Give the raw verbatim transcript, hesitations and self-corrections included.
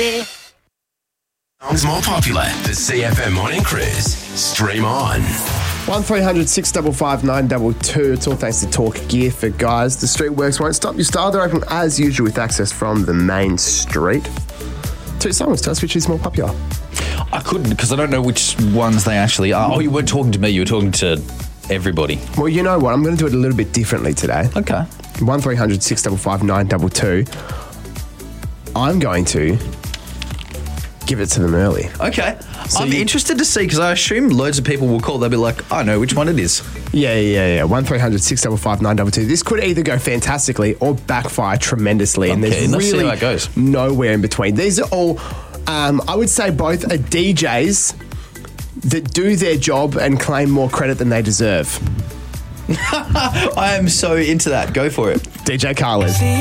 Songs more popular. The C F M Morning Cruise. Stream on. one three hundred six five five nine two two. It's all thanks to Talk Gear for guys. The Streetworks won't stop your style. They're open as usual with access from the main street. Two songs. Tell us which is more popular. I couldn't because I don't know which ones they actually are. Oh, you weren't talking to me. You were talking to everybody. Well, you know what? I'm going to do it a little bit differently today. Okay. one three hundred six five five nine two two. I'm going to give it to them early. Okay. So I'm you- interested to see because I assume loads of people will call. They'll be like, I know which one it is. Yeah, yeah, yeah. one three hundred six five five nine two two. This could either go fantastically or backfire tremendously. And Okay, there's let's see really how it goes. nowhere in between. These are all, um, I would say, both are D Js that do their job and claim more credit than they deserve. I am so into that. Go for it. D J Khaled.